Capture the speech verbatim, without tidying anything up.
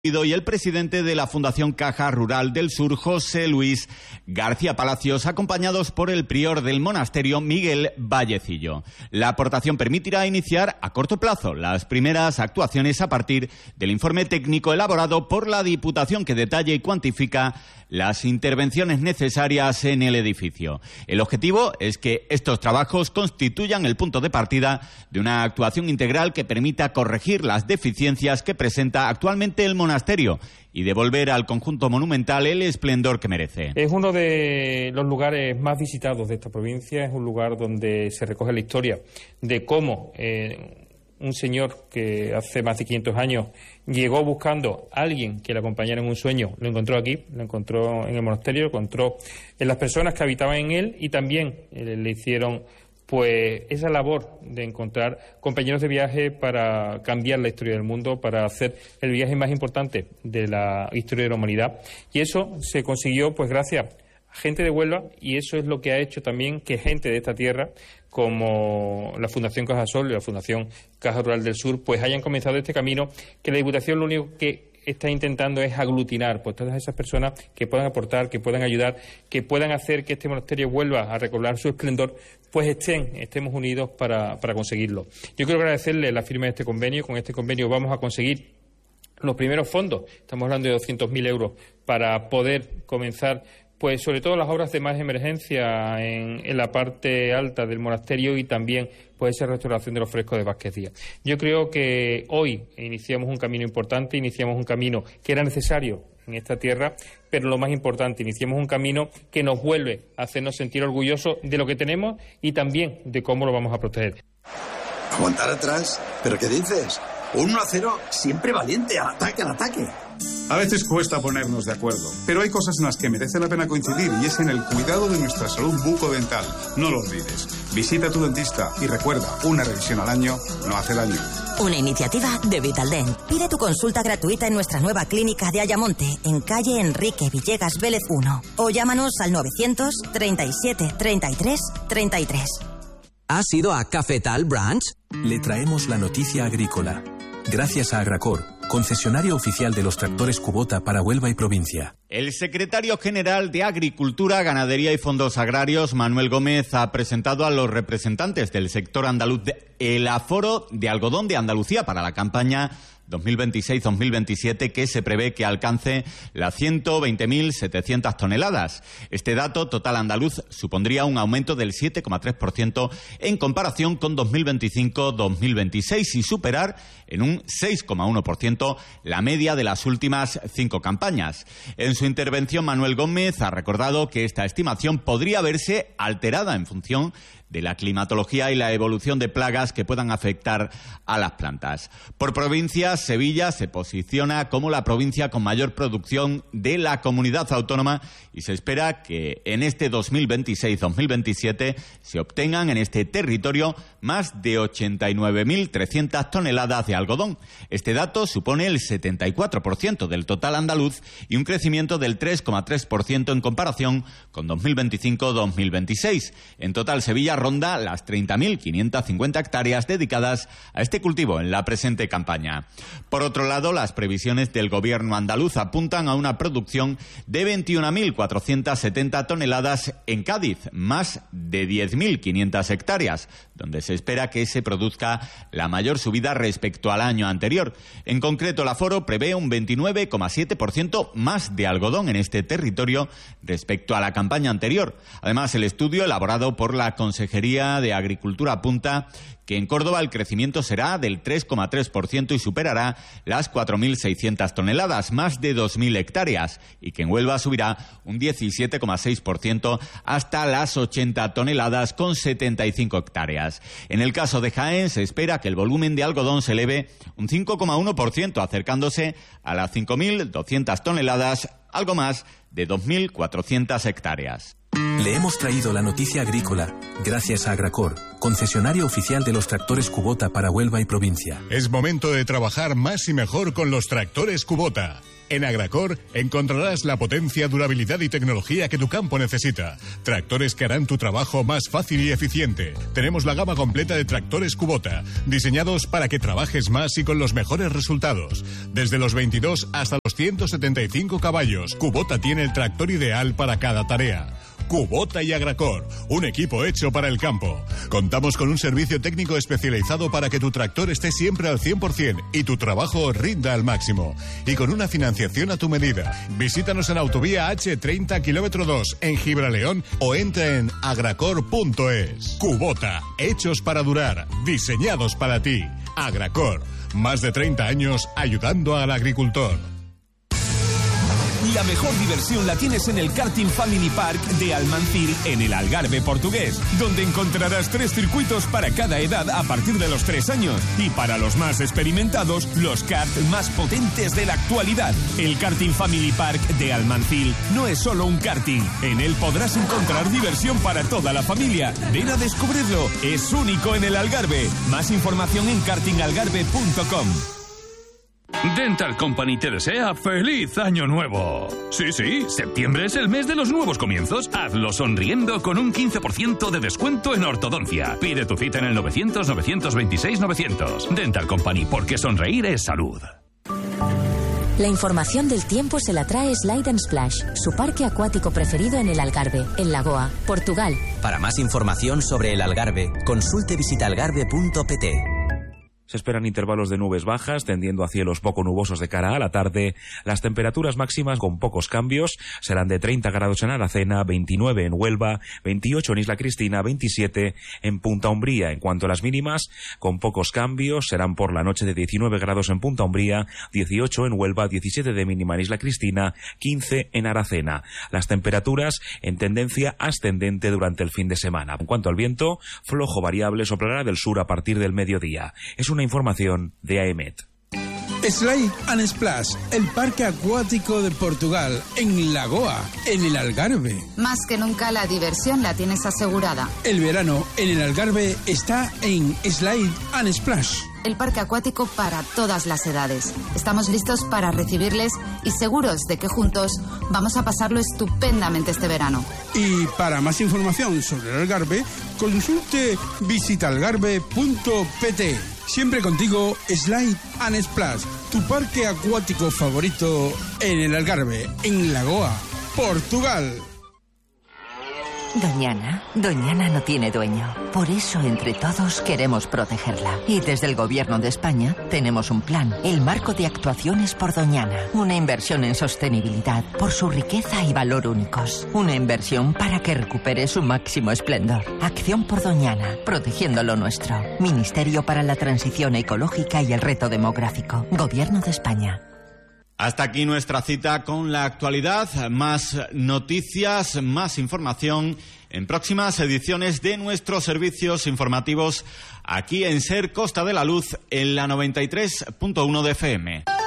Y el presidente de la Fundación Caja Rural del Sur, José Luis García Palacios, acompañados por el prior del monasterio, Miguel Vallecillo. La aportación permitirá iniciar a corto plazo las primeras actuaciones a partir del informe técnico elaborado por la Diputación que detalla y cuantifica las intervenciones necesarias en el edificio. El objetivo es que estos trabajos constituyan el punto de partida de una actuación integral que permita corregir las deficiencias que presenta actualmente el monasterio y devolver al conjunto monumental el esplendor que merece. Es uno de los lugares más visitados de esta provincia, es un lugar donde se recoge la historia de cómo eh, un señor que hace más de quinientos años llegó buscando a alguien que le acompañara en un sueño, lo encontró aquí, lo encontró en el monasterio, lo encontró en las personas que habitaban en él y también eh, le hicieron pues esa labor de encontrar compañeros de viaje para cambiar la historia del mundo, para hacer el viaje más importante de la historia de la humanidad. Y eso se consiguió pues gracias a gente de Huelva, y eso es lo que ha hecho también que gente de esta tierra, como la Fundación Cajasol y la Fundación Caja Rural del Sur, pues hayan comenzado este camino, que la Diputación lo único que está intentando es aglutinar pues todas esas personas que puedan aportar, que puedan ayudar, que puedan hacer que este monasterio vuelva a recobrar su esplendor, pues estén, estemos unidos para, para conseguirlo. Yo quiero agradecerle la firma de este convenio. Con este convenio vamos a conseguir los primeros fondos, estamos hablando de doscientos mil euros, para poder comenzar pues sobre todo las obras de más emergencia en, en la parte alta del monasterio, y también pues esa restauración de los frescos de Vázquez Díaz. Yo creo que hoy iniciamos un camino importante, iniciamos un camino que era necesario en esta tierra, pero lo más importante, iniciamos un camino que nos vuelve a hacernos sentir orgullosos de lo que tenemos y también de cómo lo vamos a proteger. ¿Aguantar atrás? ¿Pero qué dices? Un uno a cero siempre valiente, al ataque, al ataque. A veces cuesta ponernos de acuerdo, pero hay cosas en las que merece la pena coincidir, y es en el cuidado de nuestra salud bucodental. No lo olvides. Visita a tu dentista y recuerda, una revisión al año no hace daño. Una iniciativa de Vitaldent. Pide tu consulta gratuita en nuestra nueva clínica de Ayamonte, en calle Enrique Villegas Vélez uno. O llámanos al novecientos treinta y siete treinta y tres treinta y tres. ¿Has ido a Cafetal Branch? Le traemos la noticia agrícola. Gracias a Agracor, concesionario oficial de los tractores Kubota para Huelva y provincia. El secretario general de Agricultura, Ganadería y Fondos Agrarios, Manuel Gómez, ha presentado a los representantes del sector andaluz el aforo de algodón de Andalucía para la campaña dos mil veintiséis dos mil veintisiete, que se prevé que alcance las ciento veinte mil setecientas toneladas. Este dato total andaluz supondría un aumento del siete coma tres por ciento en comparación con dos mil veinticinco dos mil veintiséis y superar en un seis coma uno por ciento la media de las últimas cinco campañas. En su intervención, Manuel Gómez ha recordado que esta estimación podría verse alterada en función de la climatología y la evolución de plagas que puedan afectar a las plantas. Por provincias, Sevilla se posiciona como la provincia con mayor producción de la comunidad autónoma, y se espera que en este dos mil veintiséis dos mil veintisiete se obtengan en este territorio más de ochenta y nueve mil trescientas toneladas de algodón. Este dato supone el setenta y cuatro por ciento del total andaluz y un crecimiento del tres coma tres por ciento en comparación con dos mil veinticinco dos mil veintiséis. En total, Sevilla ronda las treinta mil quinientas cincuenta hectáreas dedicadas a este cultivo en la presente campaña. Por otro lado, las previsiones del gobierno andaluz apuntan a una producción de veintiuna mil cuatrocientas setenta toneladas en Cádiz, más de diez mil quinientas hectáreas, donde se espera que se produzca la mayor subida respecto al año anterior. En concreto, el aforo prevé un veintinueve coma siete por ciento más de algodón en este territorio respecto a la campaña anterior. Además, el estudio elaborado por la Consejería de Agricultura apunta que en Córdoba el crecimiento será del tres coma tres por ciento y superará las cuatro mil seiscientas toneladas, más de dos mil hectáreas, y que en Huelva subirá un diecisiete coma seis por ciento hasta las ochenta toneladas con setenta y cinco hectáreas. En el caso de Jaén se espera que el volumen de algodón se eleve un cinco coma uno por ciento, acercándose a las cinco mil doscientas toneladas, algo más de dos mil cuatrocientas hectáreas. Le hemos traído la noticia agrícola gracias a Agracor, concesionario oficial de los tractores Kubota para Huelva y provincia. Es momento de trabajar más y mejor con los tractores Kubota. En Agracor encontrarás la potencia, durabilidad y tecnología que tu campo necesita. Tractores que harán tu trabajo más fácil y eficiente. Tenemos la gama completa de tractores Kubota, diseñados para que trabajes más y con los mejores resultados. Desde los veintidós hasta los ciento setenta y cinco caballos, Kubota tiene el tractor ideal para cada tarea. Kubota y Agracor, un equipo hecho para el campo. Contamos con un servicio técnico especializado para que tu tractor esté siempre al cien por ciento y tu trabajo rinda al máximo. Y con una financiación a tu medida. Visítanos en Autovía H treinta, kilómetro dos, en Gibraleón, o entra en agracor punto es. Kubota, hechos para durar, diseñados para ti. Agracor, más de treinta años ayudando al agricultor. La mejor diversión la tienes en el Karting Family Park de Almancir, en el Algarve portugués, donde encontrarás tres circuitos para cada edad a partir de los tres años y para los más experimentados, los karts más potentes de la actualidad. El Karting Family Park de Almancir no es solo un karting, en él podrás encontrar diversión para toda la familia. Ven a descubrirlo, es único en el Algarve. Más información en karting algarve punto com. Dental Company te desea ¡feliz Año Nuevo! Sí, sí, septiembre es el mes de los nuevos comienzos. Hazlo sonriendo con un quince por ciento de descuento en ortodoncia. Pide tu cita en el novecientos, novecientos veintiséis, novecientos. Dental Company, porque sonreír es salud. La información del tiempo se la trae Slide and Splash, su parque acuático preferido en el Algarve, en Lagoa, Portugal. Para más información sobre el Algarve, consulte visitalgarve punto p t. Se esperan intervalos de nubes bajas, tendiendo a cielos poco nubosos de cara a la tarde. Las temperaturas máximas con pocos cambios serán de treinta grados en Aracena, veintinueve en Huelva, veintiocho en Isla Cristina, veintisiete en Punta Umbría. En cuanto a las mínimas, con pocos cambios, serán por la noche de diecinueve grados en Punta Umbría, dieciocho en Huelva, diecisiete de mínima en Isla Cristina, quince en Aracena. Las temperaturas en tendencia ascendente durante el fin de semana. En cuanto al viento, flojo variable soplará del sur a partir del mediodía. Es una información de A E M E T. Slide and Splash, el parque acuático de Portugal, en Lagoa, en el Algarve. Más que nunca la diversión la tienes asegurada. El verano en el Algarve está en Slide and Splash. El parque acuático para todas las edades. Estamos listos para recibirles y seguros de que juntos vamos a pasarlo estupendamente este verano. Y para más información sobre el Algarve, consulte visitalgarve punto p t. Siempre contigo, Slide and Splash, tu parque acuático favorito en el Algarve, en Lagoa, Portugal. Doñana, Doñana no tiene dueño. Por eso, entre todos, queremos protegerla. Y desde el Gobierno de España tenemos un plan, el Marco de Actuaciones por Doñana. Una inversión en sostenibilidad por su riqueza y valor únicos. Una inversión para que recupere su máximo esplendor. Acción por Doñana, protegiendo lo nuestro. Ministerio para la Transición Ecológica y el Reto Demográfico. Gobierno de España. Hasta aquí nuestra cita con la actualidad. Más noticias, más información en próximas ediciones de nuestros servicios informativos aquí en SER Costa de la Luz en la noventa y tres punto uno de F M.